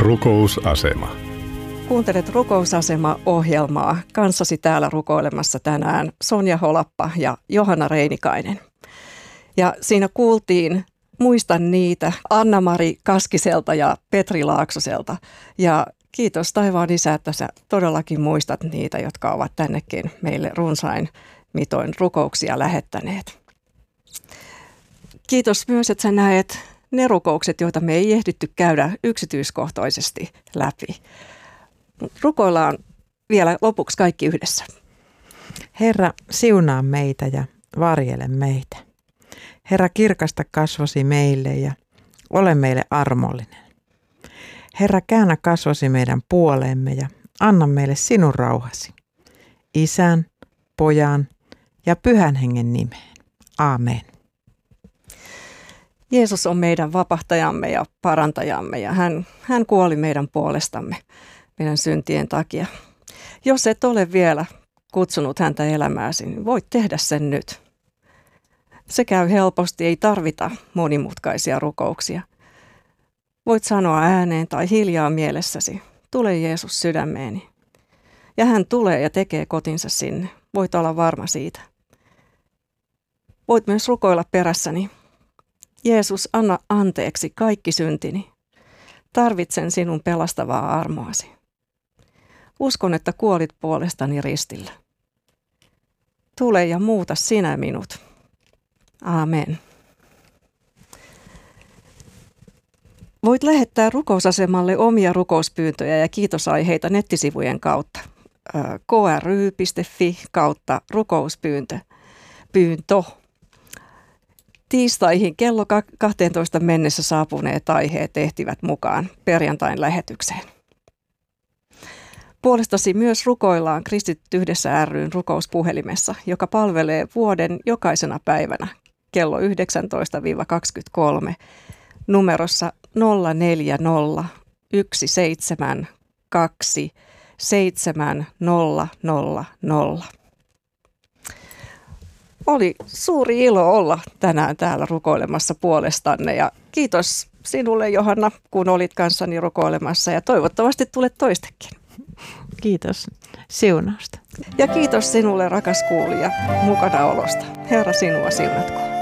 Rukousasema. Kuuntelet Rukousasema-ohjelmaa. Kanssasi täällä rukoilemassa tänään Sonja Holappa ja Johanna Reinikainen. Ja siinä kuultiin Muistan niitä Anna-Mari Kaskiselta ja Petri Laaksoselta. Ja kiitos taivaan Isä, että sä todellakin muistat niitä, jotka ovat tännekin meille runsain mitoin rukouksia lähettäneet. Kiitos myös, että sä näet ne rukoukset, joita me ei ehditty käydä yksityiskohtaisesti läpi. Rukoillaan vielä lopuksi kaikki yhdessä. Herra, siunaa meitä ja varjele meitä. Herra, kirkasta kasvosi meille ja ole meille armollinen. Herra, käännä kasvosi meidän puoleemme ja anna meille sinun rauhasi. Isän, Pojan ja Pyhän Hengen nimeen. Aamen. Jeesus on meidän vapahtajamme ja parantajamme ja hän kuoli meidän puolestamme, meidän syntien takia. Jos et ole vielä kutsunut häntä elämääsi, niin voit tehdä sen nyt. Se käy helposti, ei tarvita monimutkaisia rukouksia. Voit sanoa ääneen tai hiljaa mielessäsi, tule Jeesus sydämeeni. Ja hän tulee ja tekee kotinsa sinne, voit olla varma siitä. Voit myös rukoilla perässäni. Jeesus, anna anteeksi kaikki syntini. Tarvitsen sinun pelastavaa armoasi. Uskon, että kuolit puolestani ristillä. Tule ja muuta sinä minut. Aamen. Voit lähettää rukousasemalle omia rukouspyyntöjä ja kiitosaiheita nettisivujen kautta. kry.fi kautta rukouspyyntö. Tiistaihin kello 12 mennessä saapuneet aiheet ehtivät mukaan perjantain lähetykseen. Puolestasi myös rukoillaan Kristityt yhdessä ry:n rukouspuhelimessa, joka palvelee vuoden jokaisena päivänä kello 19-23 numerossa 040 172 7000. Oli suuri ilo olla tänään täällä rukoilemassa puolestanne ja kiitos sinulle, Johanna, kun olit kanssani rukoilemassa ja toivottavasti tulet toistekin. Kiitos siunausta. Ja kiitos sinulle, rakas kuulija, mukanaolosta. Herra sinua siunatkoon.